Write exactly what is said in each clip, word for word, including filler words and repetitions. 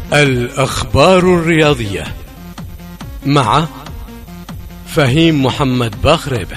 الأخبار الرياضية مع فهيم محمد باخريبة.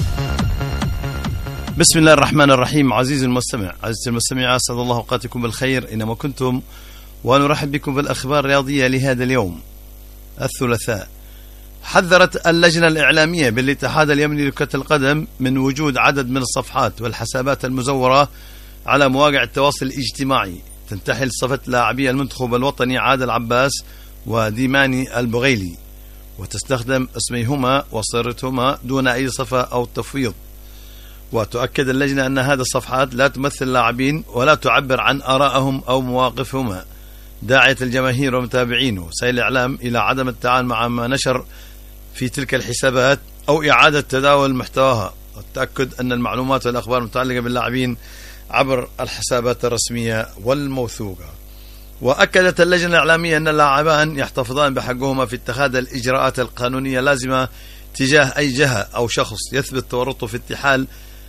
بسم الله الرحمن الرحيم. عزيزي المستمع، عزيزي المستمع، أسعد الله أوقاتكم بالخير إنما كنتم، ونرحب بكم بالأخبار الرياضية لهذا اليوم الثلاثاء. حذرت اللجنة الإعلامية بالاتحاد اليمني لكرة القدم من وجود عدد من الصفحات والحسابات المزورة على مواقع التواصل الاجتماعي تنتحل صفة لاعبي المنتخب الوطني عادل عباس وديماني البغيلي، وتستخدم اسميهما وصورتهما دون أي صفة أو تفويض. وتؤكد اللجنة أن هذه الصفحات لا تمثل لاعبين ولا تعبر عن آرائهم أو مواقفهما، داعية الجماهير ومتابعين وسائل الإعلام إلى عدم التعامل مع ما نشر في تلك الحسابات أو إعادة تداول محتواها، والتأكد أن المعلومات والأخبار المتعلقة باللاعبين عبر الحسابات الرسمية والموثوقة. وأكدت اللجنة الإعلامية أن اللاعبان يحتفظان بحقهما في اتخاذ الإجراءات القانونية اللازمة تجاه أي جهة أو شخص يثبت تورطه في انتحال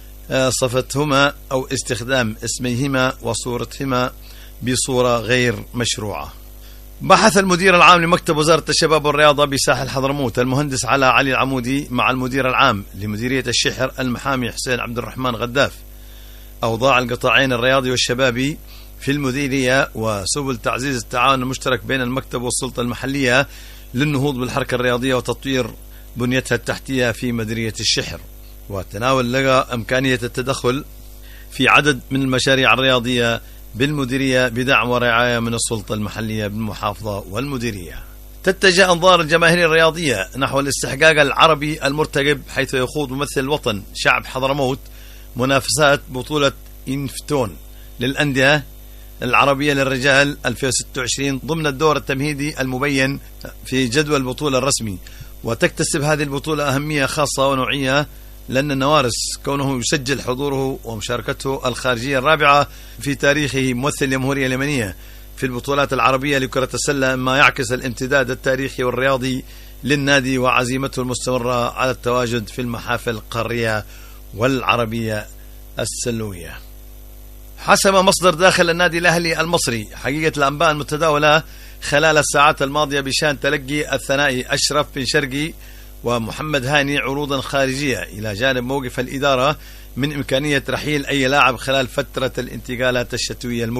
صفتهما أو استخدام اسميهما وصورتهما بصورة غير مشروعة. بحث المدير العام لمكتب وزارة الشباب والرياضة بساحل حضرموت المهندس علاء علي العمودي مع المدير العام لمديرية الشحر المحامي حسين عبد الرحمن غداف أوضاع القطاعين الرياضي والشبابي في المديرية وسبل تعزيز التعاون المشترك بين المكتب والسلطة المحلية للنهوض بالحركة الرياضية وتطوير بنيتها التحتية في مديرية الشحر. وتناول لقى إمكانية التدخل في عدد من المشاريع الرياضية بالمديرية بدعم ورعاية من السلطة المحلية بالمحافظة والمديرية. تتجه أنظار الجماهير الرياضية نحو الاستحقاق العربي المرتقب، حيث يخوض ممثل الوطن شعب حضرموت منافسات بطولة إنفتون للأندية العربية للرجال ألفين وستة وعشرين ضمن الدور التمهيدي المبين في جدول البطولة الرسمي. وتكتسب هذه البطولة أهمية خاصة ونوعية لأن النوارس كونه يسجل حضوره ومشاركته الخارجية الرابعة في تاريخه ممثل الجمهورية اليمنية في البطولات العربية لكرة السلة، ما يعكس الامتداد التاريخي والرياضي للنادي وعزيمته المستمرة على التواجد في المحافل القارية والعربية السلوية. حسب مصدر داخل النادي الأهلي المصري حقيقة الأنباء المتداولة خلال الساعات الماضية بشان تلقي الثنائي أشرف بن شرقي ومحمد هاني عروضا خارجية، إلى جانب موقف الإدارة من إمكانية رحيل أي لاعب خلال فترة الانتقالات الشتوية المباركة.